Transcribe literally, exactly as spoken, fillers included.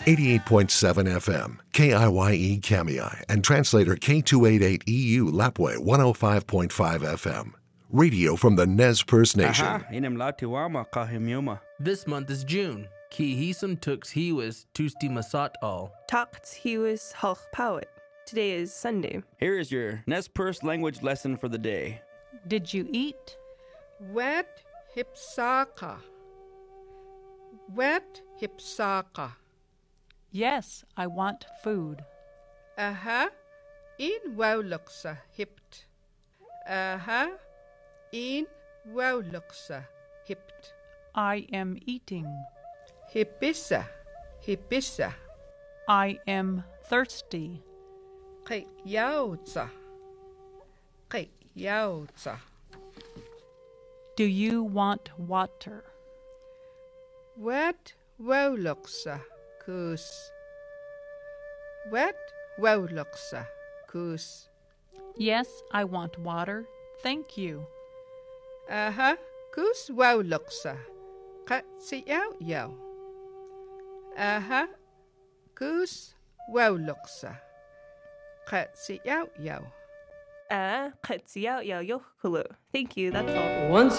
eighty-eight point seven F M, K I Y E Kamiai, and translator K two eighty-eight E U Lapway one oh five point five F M. Radio from the Nez Perce Nation. Aha, inem latiwama kahimyuma. This month is June. Ki hisum tux hiwis tusti masat all. Talks he was halch poet. Today is Sunday. Here is your Nez Perce language lesson for the day. Did you eat? Wet hipsaka. Wet hipsaka. Yes, I want food. Aha, in wowluksa hipt. Aha, in wowluksa hipt. I am eating. Hipissa, hipissa. I am thirsty. Qi yautsa. Qi yautsa. Do you want water? Wet wowluksa kus. Wet wowluksa kus. Yes, I want water. Thank you. Aha, kus wowluksa. Qat si yaw yaw. Aha, kus wowluksa. Qat si yaw yaw. Ah, qatsi out yo yo. Thank you, that's all. Once